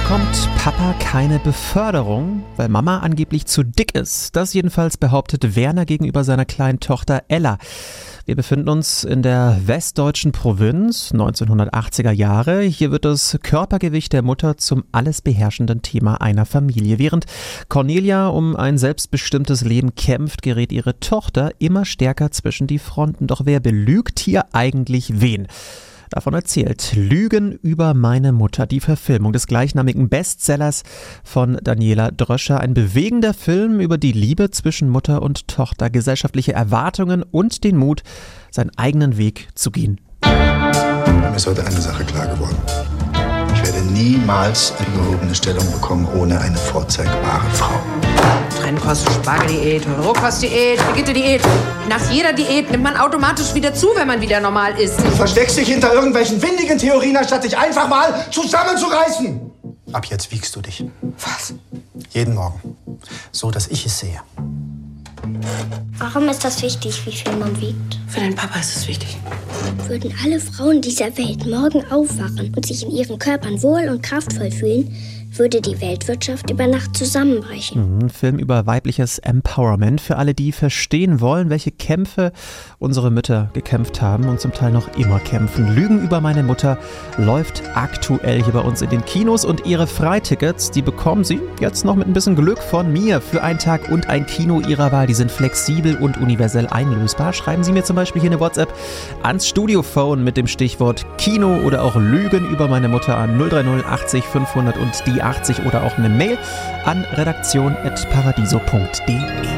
bekommt Papa keine Beförderung, weil Mama angeblich zu dick ist. Das jedenfalls behauptet Werner gegenüber seiner kleinen Tochter Ella. Wir befinden uns in der westdeutschen Provinz, 1980er Jahre. Hier wird das Körpergewicht der Mutter zum alles beherrschenden Thema einer Familie. Während Cornelia um ein selbstbestimmtes Leben kämpft, gerät ihre Tochter immer stärker zwischen die Fronten. Doch wer belügt hier eigentlich wen? Davon erzählt Lügen über meine Mutter, die Verfilmung des gleichnamigen Bestsellers von Daniela Dröscher. Ein bewegender Film über die Liebe zwischen Mutter und Tochter, gesellschaftliche Erwartungen und den Mut, seinen eigenen Weg zu gehen. Mir ist heute eine Sache klar geworden. Ich werde niemals eine gehobene Stellung bekommen ohne eine vorzeigbare Frau. Trennkost, Spargeldiät, Rohkostdiät, Brigitte-Diät. Nach jeder Diät nimmt man automatisch wieder zu, wenn man wieder normal isst. Du versteckst dich hinter irgendwelchen windigen Theorien, anstatt dich einfach mal zusammenzureißen. Ab jetzt wiegst du dich. Was? Jeden Morgen. So, dass ich es sehe. Warum ist das wichtig, wie viel man wiegt? Für den Papa ist es wichtig. Würden alle Frauen dieser Welt morgen aufwachen und sich in ihren Körpern wohl und kraftvoll fühlen, würde die Weltwirtschaft über Nacht zusammenbrechen. Ein Film über weibliches Empowerment für alle, die verstehen wollen, welche Kämpfe unsere Mütter gekämpft haben und zum Teil noch immer kämpfen. Lügen über meine Mutter läuft aktuell hier bei uns in den Kinos und ihre Freitickets, die bekommen Sie jetzt noch mit ein bisschen Glück von mir für einen Tag und ein Kino Ihrer Wahl. Die sind flexibel und universell einlösbar. Schreiben Sie mir zum Beispiel hier eine WhatsApp ans Studiophone mit dem Stichwort Kino oder auch Lügen über meine Mutter an 030 80 500 und die 80 oder auch eine Mail an redaktion@paradiso.de.